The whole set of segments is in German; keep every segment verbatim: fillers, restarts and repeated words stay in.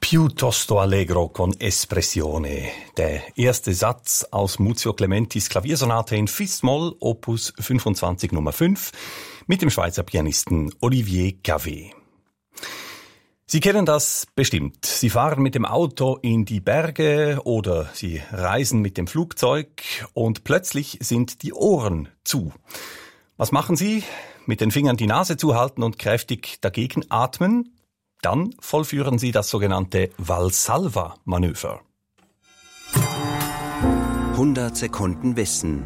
Piuttosto allegro con espressione. Der erste Satz aus Muzio Clementis Klaviersonate in Fis-Moll, Opus fünfundzwanzig Nummer fünf, mit dem Schweizer Pianisten Olivier Cavé. Sie kennen das bestimmt. Sie fahren mit dem Auto in die Berge oder Sie reisen mit dem Flugzeug und plötzlich sind die Ohren zu. Was machen Sie? Mit den Fingern die Nase zuhalten und kräftig dagegen atmen? Dann vollführen Sie das sogenannte Valsalva-Manöver. hundert Sekunden Wissen.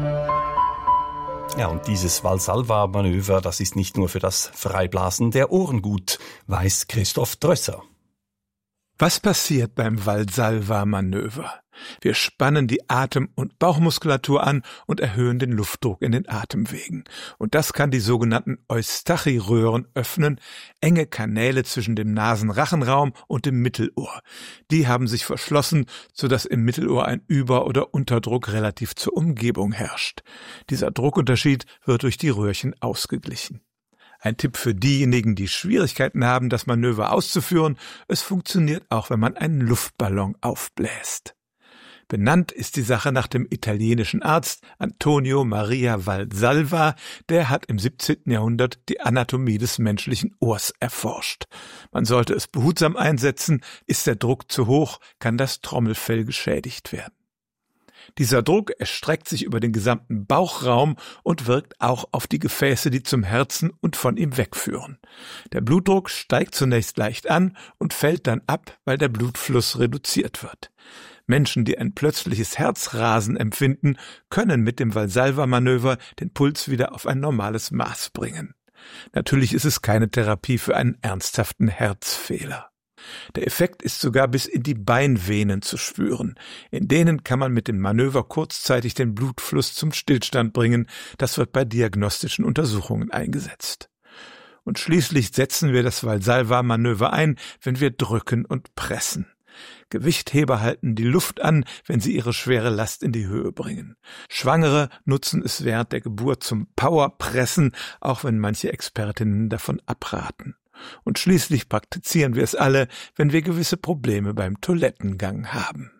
Ja, und dieses Valsalva-Manöver, das ist nicht nur für das Freiblasen der Ohren gut, weiß Christoph Drösser. Was passiert beim Valsalva-Manöver? Wir spannen die Atem- und Bauchmuskulatur an und erhöhen den Luftdruck in den Atemwegen. Und das kann die sogenannten Eustachy-Röhren öffnen, enge Kanäle zwischen dem Nasenrachenraum und dem Mittelohr. Die haben sich verschlossen, sodass im Mittelohr ein Über- oder Unterdruck relativ zur Umgebung herrscht. Dieser Druckunterschied wird durch die Röhrchen ausgeglichen. Ein Tipp für diejenigen, die Schwierigkeiten haben, das Manöver auszuführen: Es funktioniert auch, wenn man einen Luftballon aufbläst. Benannt ist die Sache nach dem italienischen Arzt Antonio Maria Valsalva, der hat im siebzehnten Jahrhundert die Anatomie des menschlichen Ohrs erforscht. Man sollte es behutsam einsetzen, ist der Druck zu hoch, kann das Trommelfell geschädigt werden. Dieser Druck erstreckt sich über den gesamten Bauchraum und wirkt auch auf die Gefäße, die zum Herzen und von ihm wegführen. Der Blutdruck steigt zunächst leicht an und fällt dann ab, weil der Blutfluss reduziert wird. Menschen, die ein plötzliches Herzrasen empfinden, können mit dem Valsalva-Manöver den Puls wieder auf ein normales Maß bringen. Natürlich ist es keine Therapie für einen ernsthaften Herzfehler. Der Effekt ist sogar bis in die Beinvenen zu spüren. In denen kann man mit dem Manöver kurzzeitig den Blutfluss zum Stillstand bringen. Das wird bei diagnostischen Untersuchungen eingesetzt. Und schließlich setzen wir das Valsalva-Manöver ein, wenn wir drücken und pressen. Gewichtheber halten die Luft an, wenn sie ihre schwere Last in die Höhe bringen. Schwangere nutzen es während der Geburt zum Powerpressen, auch wenn manche Expertinnen davon abraten. Und schließlich praktizieren wir es alle, wenn wir gewisse Probleme beim Toilettengang haben.